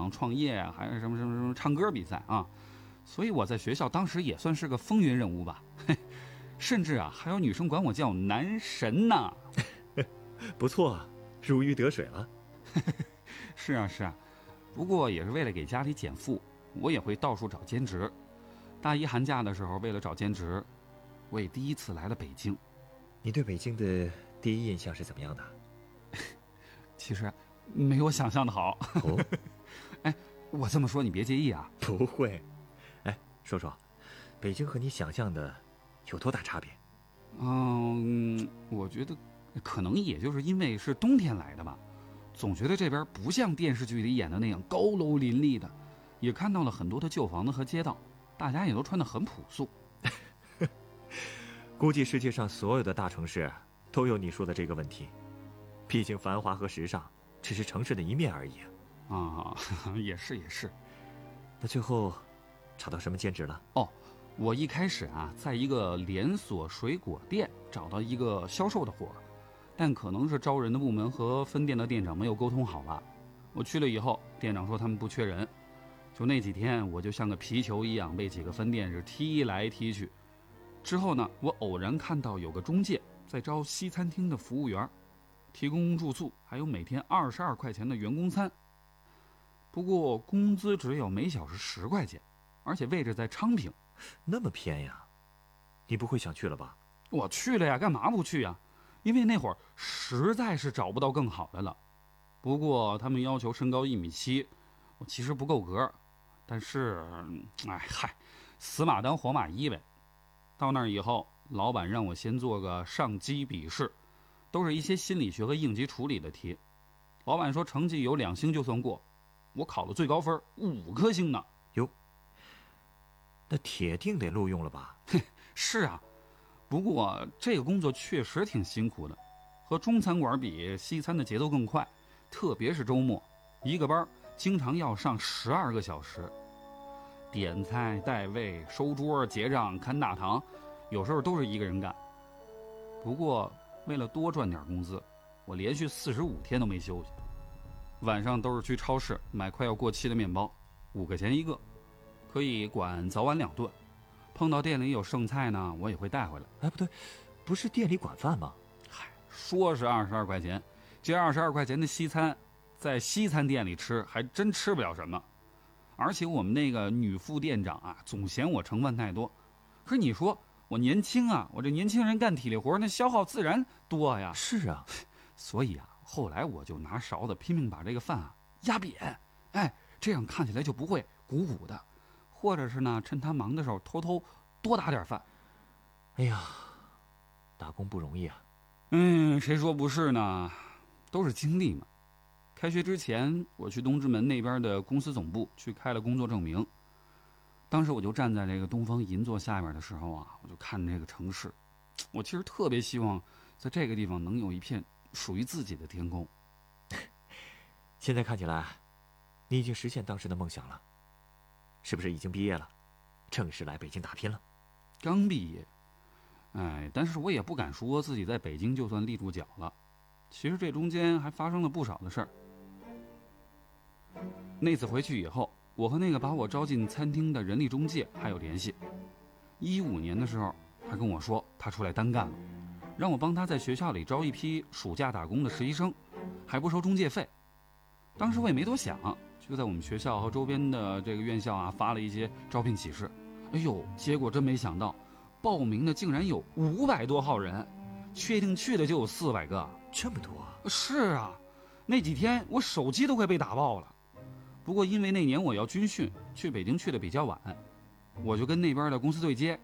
讲创业啊，还有什么唱歌比赛啊，所以我在学校当时也算是个风云人物吧，甚至啊还有女生管我叫男神呢。 不错啊，如鱼得水了。 是啊是啊，不过也是为了给家里减负，我也会到处找兼职。大一寒假的时候，为了找兼职，我也第一次来了北京。 你对北京的第一印象是怎么样的？ 其实没我想象的好。 哦， 哎，我这么说你别介意啊。 不会。哎，说说，北京和你想象的有多大差别？ 我觉得可能也就是因为是冬天来的吧，总觉得这边不像电视剧里演的那样高楼林立的，也看到了很多的旧房子和街道，大家也都穿得很朴素。 估计世界上所有的大城市都有你说的这个问题，毕竟繁华和时尚只是城市的一面而已啊。也是也是。 那最后找到什么兼职了？ 哦，我一开始啊，在一个连锁水果店找到一个销售的活儿，但可能是招人的部门和分店的店长没有沟通好吧。我去了以后，店长说他们不缺人，就那几天我就像个皮球一样被几个分店是踢来踢去。之后呢，我偶然看到有个中介在招西餐厅的服务员，提供住宿，还有每天22块钱的员工餐。不过工资只有每小时10块钱，而且位置在昌平。 那么偏呀？你不会想去了吧？ 我去了呀，干嘛不去呀？因为那会儿实在是找不到更好的了。不过他们要求身高1.7米，我其实不够格，但是死马当活马医呗。到那儿以后，老板让我先做个上机笔试，都是一些心理学和应急处理的题。老板说成绩有2星就算过，我考了最高分5颗星呢。 哟，那铁定得录用了吧？ 是啊，不过这个工作确实挺辛苦的，和中餐馆比，西餐的节奏更快，特别是周末，一个班经常要上12个小时。点菜、带位、收桌、结账、看大堂，有时候都是一个人干。不过为了多赚点工资，我连续45天都没休息。晚上都是去超市买快要过期的面包，5块钱一个，可以管早晚2顿。碰到店里有剩菜呢，我也会带回来。 哎，不对，不是店里管饭吗？ 说是22块钱，这22块钱的西餐，在西餐店里吃还真吃不了什么。而且我们那个女副店长啊，总嫌我成分太多。可是你说我年轻啊，我这年轻人干体力活，那消耗自然多呀。 是啊， 所以啊，后来我就拿勺子拼命把这个饭啊压扁，这样看起来就不会鼓鼓的。或者是呢，趁他忙的时候偷偷多打点饭。 哎呀，打工不容易啊。 谁说不是呢？都是经历嘛。开学之前，我去东直门那边的公司总部去开了工作证明。当时我就站在这个东方银座下面的时候啊，我就看这个城市。我其实特别希望在这个地方能有一片属于自己的天空。 现在看起来，你已经实现当时的梦想了，是不是已经毕业了，正式来北京打拼了？ 刚毕业，但是我也不敢说自己在北京就算立住脚了。其实这中间还发生了不少的事儿。那次回去以后，我和那个把我招进餐厅的人力中介还有联系。15年的时候，他跟我说他出来单干了，让我帮他在学校里招一批暑假打工的实习生，还不收中介费。当时我也没多想，就在我们学校和周边的这个院校啊发了一些招聘启事。结果真没想到，报名的竟然有500多号人，确定去的就有400个。 这么多啊？ 是啊，那几天我手机都快被打爆了。不过因为那年我要军训，去北京去的比较晚，我就跟那边的公司对接，